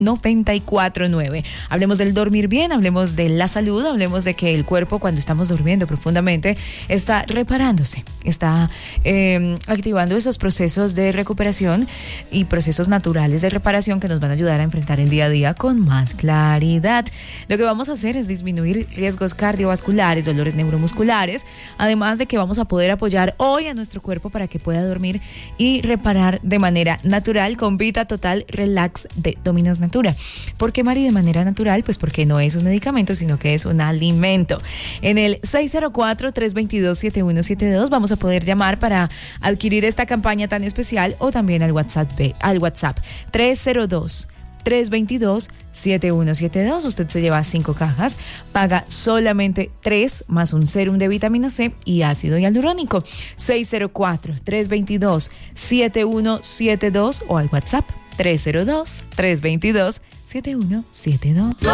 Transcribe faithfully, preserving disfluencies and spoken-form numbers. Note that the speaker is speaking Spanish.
noventa y cuatro nueve. Hablemos del dormir bien, hablemos de la salud, hablemos de que el cuerpo cuando estamos durmiendo profundamente está reparándose, está eh, activando esos procesos de recuperación y procesos naturales de reparación que nos van a ayudar a enfrentar el día a día con más claridad. Lo que vamos a hacer es disminuir riesgos cardiovasculares, dolores neuromusculares, además de que vamos a poder apoyar hoy a nuestro cuerpo para que pueda dormir y reparar de manera natural con Vita Total Relax de Dominos Natura. ¿Por qué, Mari, de manera natural? Pues porque no es un medicamento, sino que es un alimento. En el seis cero cuatro, tres dos dos, siete uno siete dos vamos a poder llamar para adquirir esta campaña tan especial o también al WhatsApp, al WhatsApp tres cero dos, tres dos dos, siete uno siete dos. Usted se lleva cinco cajas, paga solamente tres más un sérum de vitamina C y ácido hialurónico. seis cero cuatro, tres dos dos, siete uno siete dos o al WhatsApp tres cero dos, tres dos dos, siete uno siete dos.